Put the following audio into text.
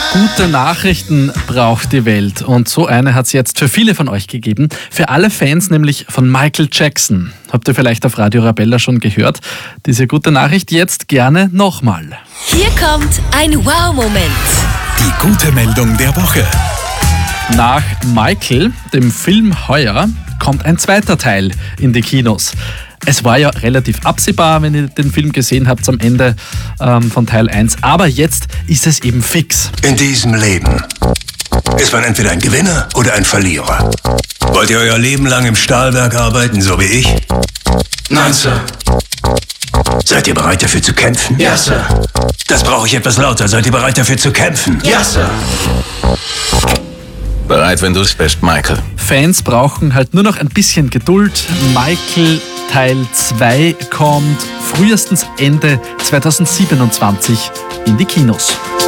Gute Nachrichten braucht die Welt und so eine hat es jetzt für viele von euch gegeben. Für alle Fans nämlich von Michael Jackson. Habt ihr vielleicht auf Radio Arabella schon gehört? Diese gute Nachricht jetzt gerne nochmal. Hier kommt ein Wow-Moment. Die gute Meldung der Woche. Nach Michael, dem Film heuer, kommt ein zweiter Teil in die Kinos. Es war ja relativ absehbar, wenn ihr den Film gesehen habt am Ende von Teil 1. Aber jetzt ist es eben fix. In diesem Leben ist man entweder ein Gewinner oder ein Verlierer. Wollt ihr euer Leben lang im Stahlwerk arbeiten, so wie ich? Nein, Sir. Seid ihr bereit dafür zu kämpfen? Ja, Sir. Das brauche ich etwas lauter. Seid ihr bereit dafür zu kämpfen? Ja, Sir. Bereit, wenn du es bist, Michael. Fans brauchen halt nur noch ein bisschen Geduld. Michael Teil 2 kommt frühestens Ende 2027 in die Kinos.